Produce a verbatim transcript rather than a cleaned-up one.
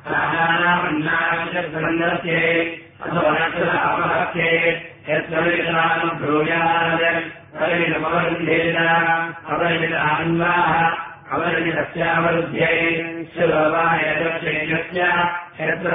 प्राणानामन्नाशब्दमन्नस्ये अथो नक्षत्रापहस्ये यत्सवितानुब्रूयात् परिमितमवरुद्धेन अपरिमितान्वाः अवरिमितस्यावरुद्ध्यै शिववाय दक्षिणस्य